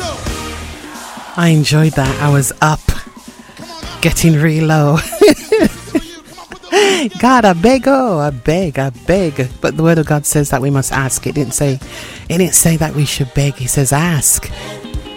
I enjoyed that. I was up, getting real low. God, I beg, I beg. But the word of God says that we must ask. It didn't say that we should beg. He says ask.